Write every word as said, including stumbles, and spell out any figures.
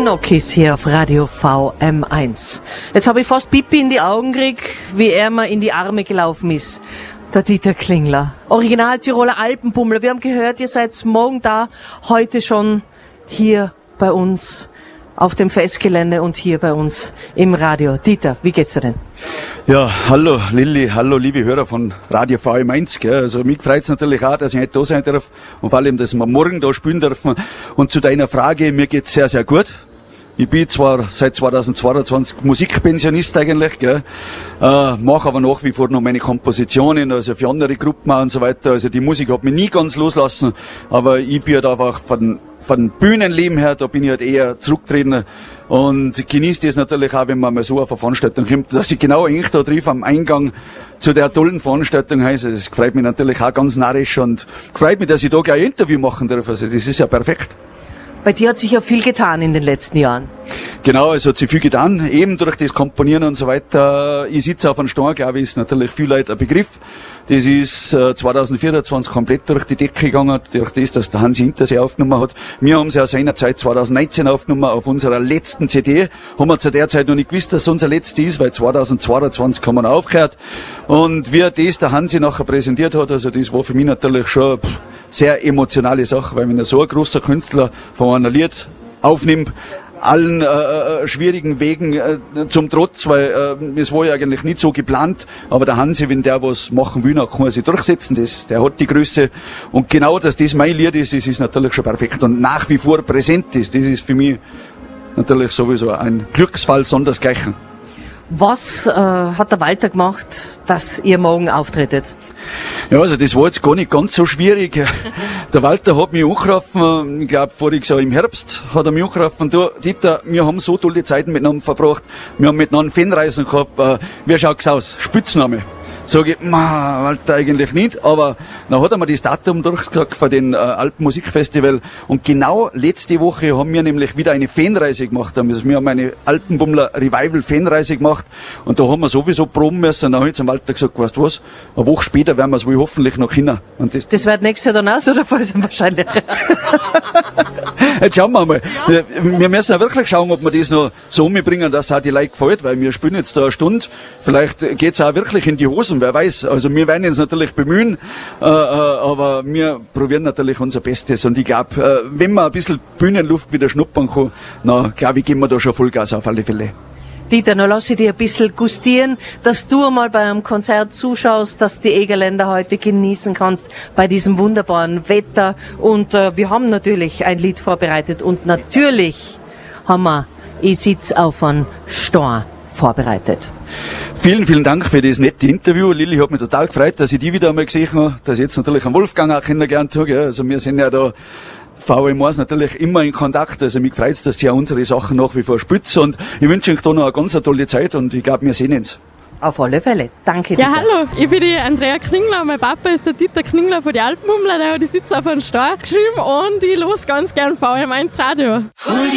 Gnocchis hier auf Radio V M eins. Jetzt habe ich fast Pipi in die Augen gekriegt, wie er mir in die Arme gelaufen ist. Der Dieter Klingler, Original Tiroler Alpenbummler. Wir haben gehört, ihr seid morgen da, heute schon hier bei uns auf dem Festgelände und hier bei uns im Radio. Dieter, wie geht's dir denn? Ja, hallo Lilli, hallo liebe Hörer von Radio V M eins. Gell. Also mich freut's natürlich auch, dass ich heute da sein darf und vor allem, dass wir morgen da spielen dürfen. Und zu deiner Frage, mir geht's sehr, sehr gut. Ich bin zwar seit zweitausendzweiundzwanzig Musikpensionist eigentlich, gell, äh, mache aber nach wie vor noch meine Kompositionen, also für andere Gruppen und so weiter. Also die Musik hat mich nie ganz loslassen, aber ich bin halt einfach von, von Bühnenleben her, da bin ich halt eher zurückgetreten und genieße das natürlich auch, wenn man mal so auf eine Veranstaltung kommt, dass ich genau eigentlich da triff am Eingang zu der tollen Veranstaltung heißt. Das freut mich natürlich auch ganz narrisch und freut mich, dass ich da gleich ein Interview machen darf. Also das ist ja perfekt. Bei dir hat sich ja viel getan in den letzten Jahren. Genau, es hat sich viel getan, eben durch das Komponieren und so weiter. Ich sitze auf einem Stein, glaube ich, ist natürlich viel Leute ein Begriff. Das ist äh, zweitausendvierundzwanzig komplett durch die Decke gegangen, durch das, dass der Hansi Hintersee aufgenommen hat. Wir haben sie ja seinerzeit zweitausendneunzehn aufgenommen, auf unserer letzten C D. Haben wir zu der Zeit noch nicht gewusst, dass es unser letzte ist, weil zweitausendzweiundzwanzig haben wir aufgehört. Und wie das der Hansi nachher präsentiert hat, also das war für mich natürlich schon pff, sehr emotionale Sache, weil wenn er so ein großer Künstler von einem Lied aufnimmt, allen äh, schwierigen Wegen äh, zum Trotz, weil äh, es war ja eigentlich nicht so geplant, aber der Hansi, wenn der was machen will, dann kann er sich durchsetzen, das, der hat die Größe und genau, dass das mein Lied ist, das ist natürlich schon perfekt und nach wie vor präsent ist, das ist für mich natürlich sowieso ein Glücksfall sondersgleichen. Was äh, hat der Walter gemacht, dass ihr morgen auftretet? Ja, also das war jetzt gar nicht ganz so schwierig. Der Walter hat mich angerufen, ich glaube voriges Jahr im Herbst hat er mich angerufen. Du, Dieter, wir haben so tolle Zeiten miteinander verbracht, wir haben miteinander Fanreisen gehabt, äh, wie schaut's aus? Spitzname. Sag ich, ma, Walter, eigentlich nicht, aber dann hat er mir das Datum durchgesagt für den äh, Alpenmusikfestival und genau letzte Woche haben wir nämlich wieder eine Fanreise gemacht. Also wir haben eine Alpenbummler Revival Fanreise gemacht und da haben wir sowieso proben müssen. Dann habe ich zum Walter gesagt, weißt du was, eine Woche später werden wir es wohl hoffentlich noch hin. Und das, das wird nächstes Jahr dann auch so der Fall sein wahrscheinlich. Jetzt schauen wir mal. Wir, wir müssen ja wirklich schauen, ob wir das noch so umbringen, dass es auch die Leute gefällt, weil wir spielen jetzt da eine Stunde. Vielleicht geht's auch wirklich in die Hosen, wer weiß. Also wir werden uns natürlich bemühen, äh, äh, aber wir probieren natürlich unser Bestes. Und ich glaube, äh, wenn man ein bisschen Bühnenluft wieder schnuppern kann, dann glaube ich, geben wir da schon Vollgas auf alle Fälle. Dieter, nun lass ich dir ein bisschen gustieren, dass du mal bei einem Konzert zuschaust, dass die Egerländer heute genießen kannst bei diesem wunderbaren Wetter. Und äh, wir haben natürlich ein Lied vorbereitet und natürlich haben wir Ich sitz auf einem Stein vorbereitet. Vielen, vielen Dank für das nette Interview. Lilli, hat mich total gefreut, dass ich die wieder einmal gesehen habe, dass ich jetzt natürlich einen Wolfgang auch kennengelernt habe. Also wir sind ja da V M eins natürlich immer in Kontakt, also mich freut es, dass sie auch unsere Sachen nach wie vor spützen und ich wünsche euch da noch eine ganz tolle Zeit und ich glaube, wir sehen uns. Auf alle Fälle. Danke dir. Ja, hallo, ich bin die Andrea Klingler, mein Papa ist der Dieter Klingler von den Alpenbummler, der hat die Sitz auf einen Stein geschrieben und ich los ganz gern V M eins Radio.